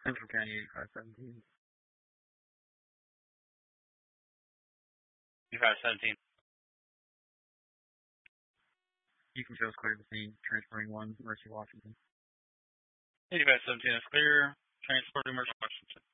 Central County 8517. 8517. You can show us clear the scene. Transporting 1, Mercy, Washington. 8517 is clear. Transporting Mercy, Washington.